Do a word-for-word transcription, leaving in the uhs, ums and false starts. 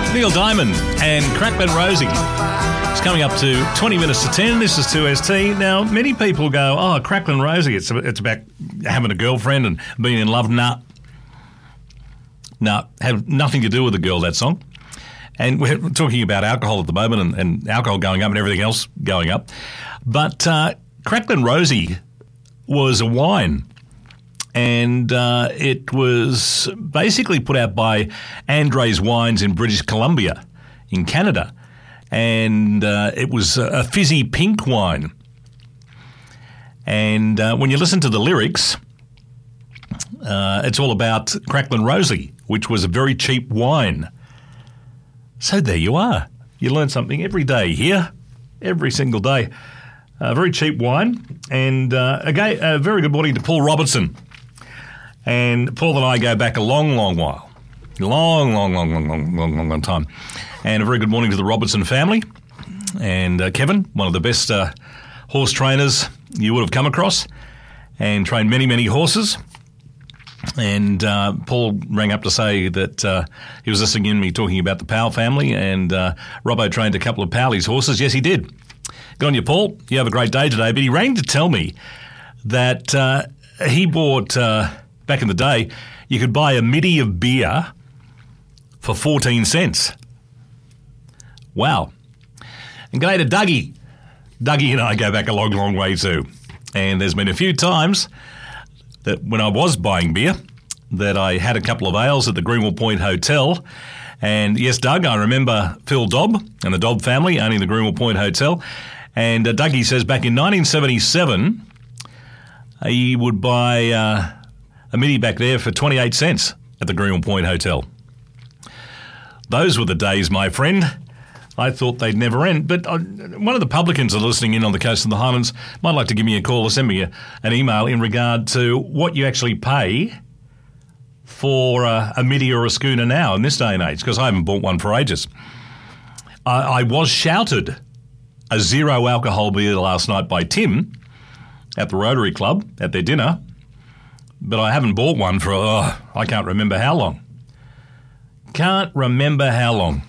Neil Diamond and Crackling Rosie. It's coming up to twenty minutes to ten. This is two S T. Now, many people go, oh, Crackling Rosie, it's, it's about having a girlfriend and being in love. Nah. Nah, have nothing to do with the girl, that song. And we're talking about alcohol at the moment and, and alcohol going up and everything else going up. But uh, Crackling Rosie was a wine. And uh, it was basically put out by Andre's Wines in British Columbia in Canada. And uh, it was a fizzy pink wine. And uh, when you listen to the lyrics, uh, it's all about Crackling Rosie, which was a very cheap wine. So there you are. You learn something every day here, every single day. A very cheap wine. And uh, again, a very good morning to Paul Robertson. And Paul and I go back a long, long while. Long, long, long, long, long, long, long, long time. And a very good morning to the Robertson family. And uh, Kevin, one of the best uh, horse trainers you would have come across, and trained many, many horses. And uh, Paul rang up to say that uh, he was listening in me talking about the Powell family, and uh, Robbo trained a couple of Powley's horses. Yes, he did. Good on you, Paul. You have a great day today. But he rang to tell me that uh, he bought... Uh, Back in the day, you could buy a middy of beer for fourteen cents. Wow. And g'day to Dougie. Dougie and I go back a long, long way too. And there's been a few times that when I was buying beer that I had a couple of ales at the Greenwell Point Hotel. And yes, Doug, I remember Phil Dobb and the Dobb family owning the Greenwell Point Hotel. And uh, Dougie says back in nineteen seventy-seven, he would buy... Uh, a midi back there for twenty-eight cents at the Greenwell Point Hotel. Those were the days, my friend. I thought they'd never end. But uh, one of the publicans that are listening in on the coast of the Highlands might like to give me a call or send me a, an email in regard to what you actually pay for uh, a midi or a schooner now in this day and age, because I haven't bought one for ages. I, I was shouted a zero alcohol beer last night by Tim at the Rotary Club at their dinner, but I haven't bought one for, oh, I can't remember how long. Can't remember how long.